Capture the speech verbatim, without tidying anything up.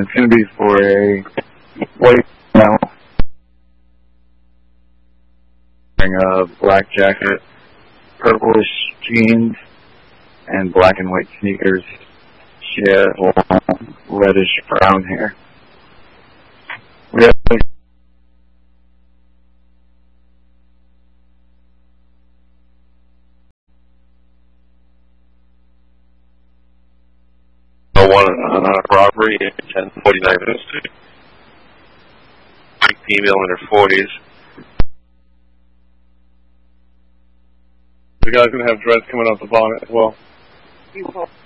it's going to be for a white male wearing a black jacket, purplish jeans, and black and white sneakers. She has long, reddish brown hair. We have one on our property at ten forty-nine minutes. Female in her forties. The guy's gonna have dreads coming off the bonnet as well.